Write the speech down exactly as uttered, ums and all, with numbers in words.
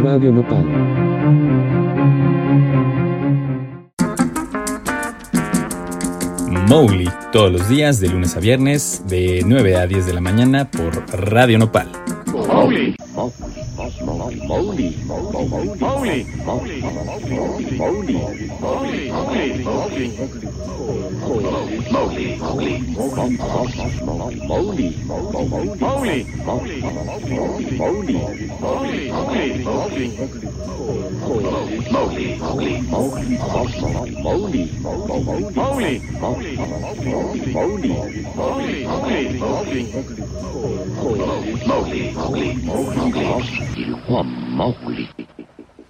Radio Nopal. Mowgli, todos los días de lunes a viernes de nueve a diez de la mañana por Radio Nopal. Mowgli. Mowgli. Mowgli. Mowgli. Mowgli. Mowgli.